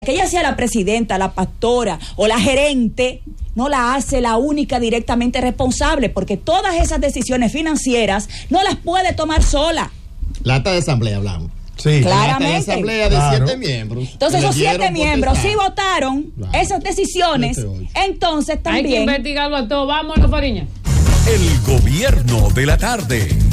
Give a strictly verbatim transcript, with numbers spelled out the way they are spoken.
que ella sea la presidenta, la pastora o la gerente, no la hace la única directamente responsable, porque todas esas decisiones financieras no las puede tomar sola. La acta de asamblea hablamos. Sí, claramente. La asamblea de claro. siete miembros. Entonces esos siete miembros sí votaron claro. esas decisiones. Entonces también hay que investigarlo a todo. Vámonos, Fariña. El gobierno de la tarde.